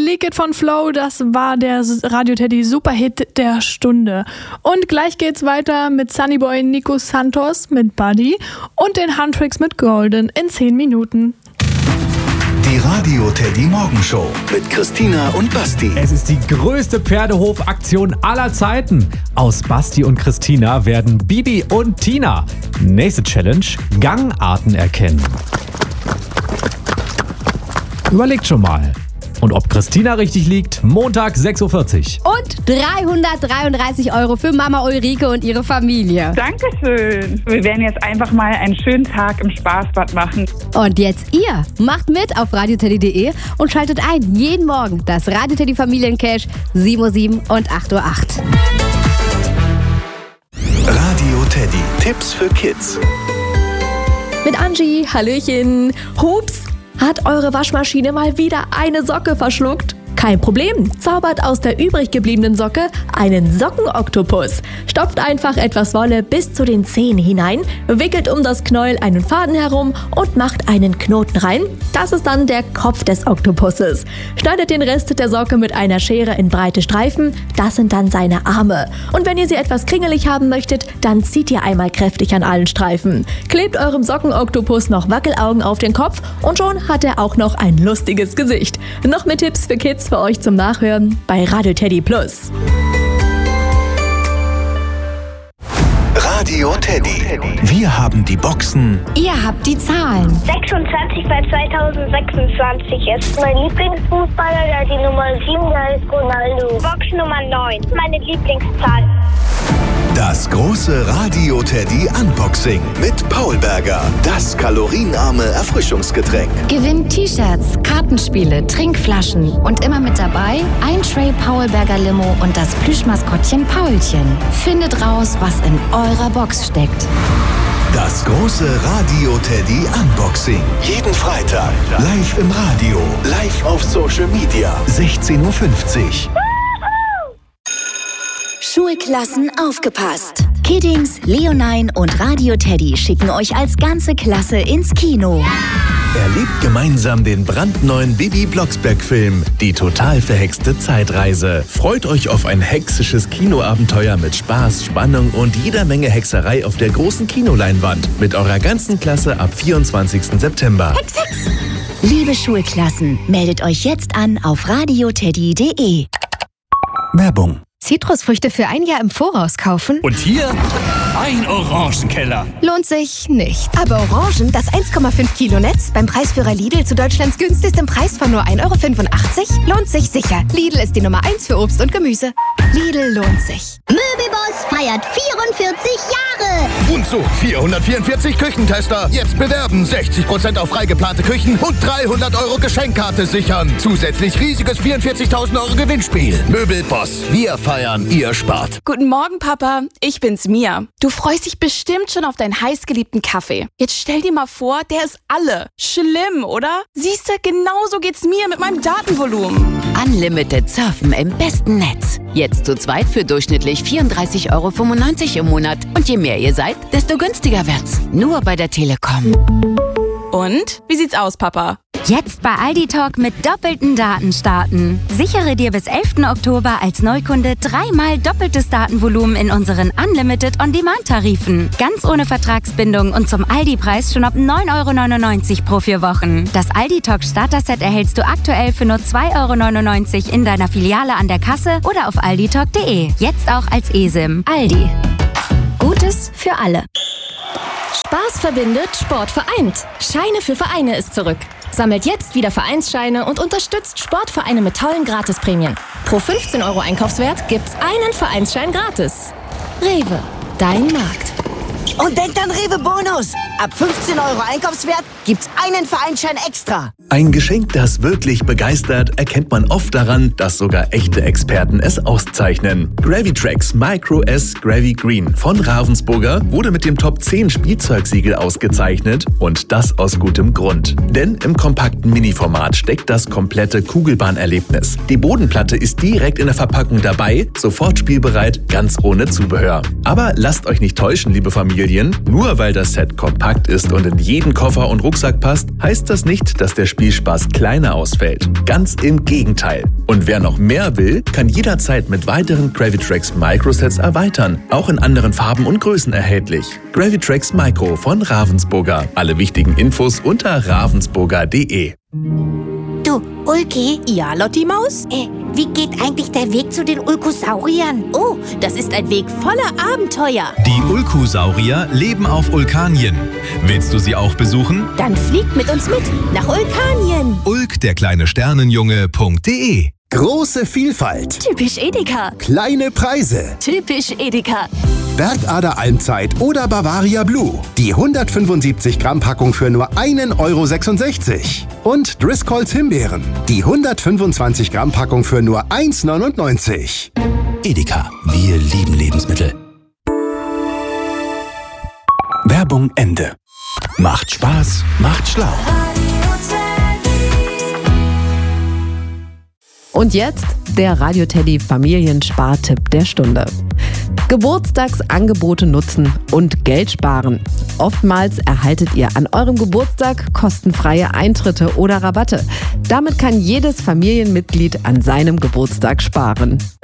Leak It von Flow, das war der Radio Teddy Superhit der Stunde. Und gleich geht's weiter mit Sunnyboy Nico Santos mit Buddy und den Huntrix mit Golden in 10 Minuten. Die Radio Teddy Morgenshow mit Christina und Basti. Es ist die größte Pferdehofaktion aller Zeiten. Aus Basti und Christina werden Bibi und Tina. Nächste Challenge: Gangarten erkennen. Überlegt schon mal. Und ob Christina richtig liegt, Montag 6.40 Uhr. Und 333 € für Mama Ulrike und ihre Familie. Dankeschön. Wir werden jetzt einfach mal einen schönen Tag im Spaßbad machen. Und jetzt ihr macht mit auf radioteddy.de und schaltet ein jeden Morgen das Radio Teddy Familiencash 7.07 Uhr und 8.08 Uhr. Radio Teddy. Tipps für Kids. Mit Angie, Hallöchen. Hups, hat eure Waschmaschine mal wieder eine Socke verschluckt? Kein Problem, zaubert aus der übrig gebliebenen Socke einen Sockenoktopus. Stopft einfach etwas Wolle bis zu den Zehen hinein, wickelt um das Knäuel einen Faden herum und macht einen Knoten rein. Das ist dann der Kopf des Oktopuses. Schneidet den Rest der Socke mit einer Schere in breite Streifen, das sind dann seine Arme. Und wenn ihr sie etwas kringelig haben möchtet, dann zieht ihr einmal kräftig an allen Streifen. Klebt eurem Sockenoktopus noch Wackelaugen auf den Kopf und schon hat er auch noch ein lustiges Gesicht. Noch mehr Tipps für Kids für euch zum Nachhören bei Radio Teddy Plus. Radio Teddy. Wir haben die Boxen. Ihr habt die Zahlen. 26 bei 2026 ist mein Lieblingsfußballer, der die Nummer 7, der ist Ronaldo. Box Nummer 9, meine Lieblingszahl. Das große Radio Teddy Unboxing mit Paul Berger. Das kalorienarme Erfrischungsgetränk. Gewinnt T-Shirts, Kartenspiele, Trinkflaschen und immer mit dabei ein Tray Paul Berger Limo und das Plüschmaskottchen Paulchen. Findet raus, was in eurer Box steckt. Das große Radio Teddy Unboxing. Jeden Freitag. Live im Radio. Live auf Social Media. 16.50 Uhr. Schulklassen aufgepasst. Kiddings, Leonine und Radio Teddy schicken euch als ganze Klasse ins Kino. Erlebt gemeinsam den brandneuen Bibi Blocksberg-Film Die total verhexte Zeitreise. Freut euch auf ein hexisches Kinoabenteuer mit Spaß, Spannung und jeder Menge Hexerei auf der großen Kinoleinwand. Mit eurer ganzen Klasse ab 24. September. Hex, Hex! Liebe Schulklassen, meldet euch jetzt an auf radioteddy.de. Werbung. Zitrusfrüchte für ein Jahr im Voraus kaufen? Und hier ein Orangenkeller. Lohnt sich nicht. Aber Orangen, das 1,5 Kilo Netz, beim Preisführer Lidl zu Deutschlands günstigstem Preis von nur 1,85 € lohnt sich sicher. Lidl ist die Nummer 1 für Obst und Gemüse. Lidl lohnt sich. Möbelboss feiert 44 Jahre. Und so 444 Küchentester. Jetzt bewerben, 60% auf frei geplante Küchen und 300 € Geschenkkarte sichern. Zusätzlich riesiges 44.000 € Gewinnspiel. Möbelboss, wir feiern, ihr spart. Guten Morgen, Papa. Ich bin's, Mia. Du freust dich bestimmt schon auf deinen heißgeliebten Kaffee. Jetzt stell dir mal vor, der ist alle. Schlimm, oder? Siehste, genauso geht's mir mit meinem Datenvolumen. Unlimited Surfen im besten Netz. Jetzt zu zweit für durchschnittlich 34,95 € im Monat. Und je mehr ihr seid, desto günstiger wird's. Nur bei der Telekom. Und? Wie sieht's aus, Papa? Jetzt bei Aldi Talk mit doppelten Daten starten. Sichere dir bis 11. Oktober als Neukunde 3-mal doppeltes Datenvolumen in unseren Unlimited On-Demand-Tarifen. Ganz ohne Vertragsbindung und zum Aldi-Preis schon ab 9,99 € pro 4 Wochen. Das Aldi Talk Starter-Set erhältst du aktuell für nur 2,99 € in deiner Filiale an der Kasse oder auf alditalk.de. Jetzt auch als eSIM. Aldi. Gutes für alle. Spaß verbindet, Sport vereint. Scheine für Vereine ist zurück. Sammelt jetzt wieder Vereinsscheine und unterstützt Sportvereine mit tollen Gratisprämien. Pro 15 € Einkaufswert gibt's einen Vereinsschein gratis. Rewe, dein Markt. Und denkt an Rewe Bonus. Ab 15 € Einkaufswert gibt's einen Vereinsschein extra. Ein Geschenk, das wirklich begeistert, erkennt man oft daran, dass sogar echte Experten es auszeichnen. Gravitrax Micro S Gravi Green von Ravensburger wurde mit dem Top 10 Spielzeugsiegel ausgezeichnet und das aus gutem Grund. Denn im kompakten Mini-Format steckt das komplette Kugelbahnerlebnis. Die Bodenplatte ist direkt in der Verpackung dabei, sofort spielbereit, ganz ohne Zubehör. Aber lasst euch nicht täuschen, liebe Familien, nur weil das Set kompakt ist und in jeden Koffer und Rucksack passt, heißt das nicht, dass der Spielspaß kleiner ausfällt. Ganz im Gegenteil. Und wer noch mehr will, kann jederzeit mit weiteren Gravitrax Microsets erweitern. Auch in anderen Farben und Größen erhältlich. Gravitrax Micro von Ravensburger. Alle wichtigen Infos unter ravensburger.de. Du, Ulki? Ja, Lotti Maus? Wie geht eigentlich der Weg zu den Ulkosauriern? Oh, das ist ein Weg voller Abenteuer. Die Ulkosaurier leben auf Ulkanien. Willst du sie auch besuchen? Dann fliegt mit uns mit nach Ulkanien. Ulk, der kleine Sternenjunge.de. Große Vielfalt. Typisch Edeka. Kleine Preise. Typisch Edeka. Bergader Almzeit oder Bavaria Blue. Die 175 Gramm Packung für nur 1,66 €. Und Driscolls Himbeeren. Die 125 Gramm Packung für nur 1,99 €. Edeka. Wir lieben Lebensmittel. Werbung Ende. Macht Spaß, macht schlau. Und jetzt der Radio Teddy Familienspartipp der Stunde. Geburtstagsangebote nutzen und Geld sparen. Oftmals erhaltet ihr an eurem Geburtstag kostenfreie Eintritte oder Rabatte. Damit kann jedes Familienmitglied an seinem Geburtstag sparen.